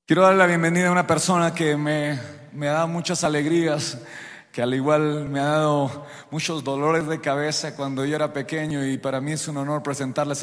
Quiero darle la bienvenida a una persona que me ha dado muchas alegrías, que al igual me ha dado muchos dolores de cabeza cuando yo era pequeño, y para mí es un honor presentarles